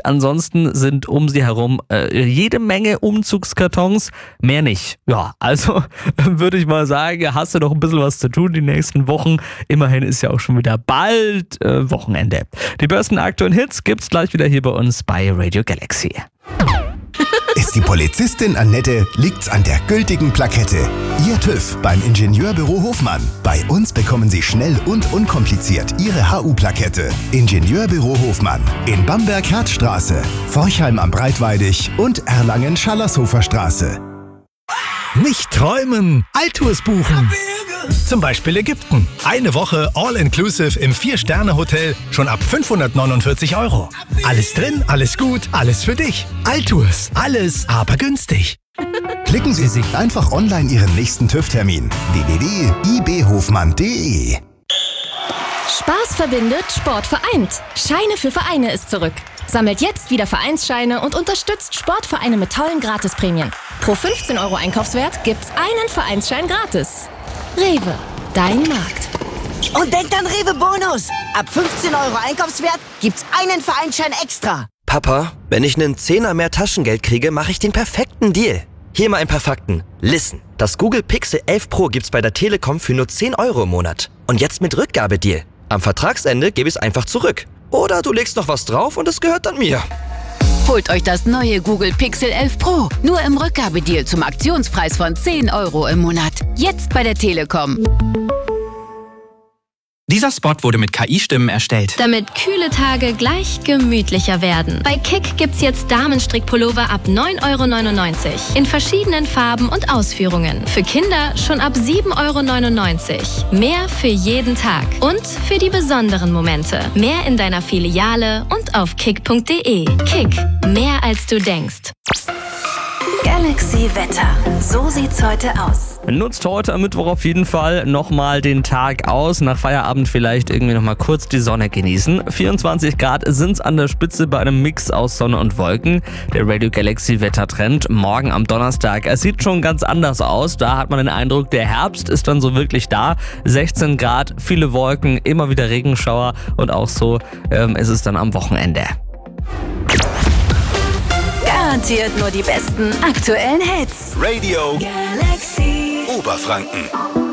ansonsten sind um sie herum jede Menge Umzugskartons, mehr nicht. Ja, also würde ich mal sagen, hast du noch ein bisschen was zu tun die nächsten Wochen. Immerhin ist ja auch schon wieder bald Wochenende. Die besten aktuellen Hits gibt's gleich wieder hier bei uns bei Radio Galaxy. Ist die Polizistin Annette, liegt's an der gültigen Plakette. Ihr TÜV beim Ingenieurbüro Hofmann. Bei uns bekommen Sie schnell und unkompliziert Ihre HU-Plakette. Ingenieurbüro Hofmann. In Bamberg-Herzstraße, Forchheim am Breitweidig und Erlangen-Schallershofer Straße. Nicht träumen, Altours buchen. Zum Beispiel Ägypten. Eine Woche All-Inclusive im 4-Sterne-Hotel schon ab 549 €. Alles drin, alles gut, alles für dich. Altours, alles aber günstig. Klicken Sie sich einfach online Ihren nächsten TÜV-Termin. www.ibhofmann.de. Spaß verbindet, Sport vereint. Scheine für Vereine ist zurück. Sammelt jetzt wieder Vereinsscheine und unterstützt Sportvereine mit tollen Gratisprämien. Pro 15 € Einkaufswert gibt's einen Vereinsschein gratis. Rewe, dein Markt. Und denkt an Rewe Bonus. Ab 15 € Einkaufswert gibt's einen Vereinsschein extra. Papa, wenn ich einen Zehner mehr Taschengeld kriege, mache ich den perfekten Deal. Hier mal ein paar Fakten. Listen, das Google Pixel 11 Pro gibt's bei der Telekom für nur 10 € im Monat. Und jetzt mit Rückgabedeal. Am Vertragsende gebe ich es einfach zurück. Oder du legst noch was drauf und es gehört dann mir. Holt euch das neue Google Pixel 11 Pro. Nur im Rückgabedeal zum Aktionspreis von 10 € im Monat. Jetzt bei der Telekom. Dieser Spot wurde mit KI-Stimmen erstellt. Damit kühle Tage gleich gemütlicher werden. Bei Kick gibt's jetzt Damenstrickpullover ab 9,99 € in verschiedenen Farben und Ausführungen. Für Kinder schon ab 7,99 €. Mehr für jeden Tag und für die besonderen Momente. Mehr in deiner Filiale und auf kick.de. Kick, mehr als du denkst. Galaxy Wetter. So sieht's heute aus. Nutzt heute am Mittwoch auf jeden Fall nochmal den Tag aus. Nach Feierabend vielleicht irgendwie nochmal kurz die Sonne genießen. 24 Grad sind's an der Spitze bei einem Mix aus Sonne und Wolken. Der Radio Galaxy Wettertrend morgen am Donnerstag. Es sieht schon ganz anders aus. Da hat man den Eindruck, der Herbst ist dann so wirklich da. 16 Grad, viele Wolken, immer wieder Regenschauer und auch so ist es dann am Wochenende. Garantiert nur die besten aktuellen Hits. Radio Galaxy Oberfranken.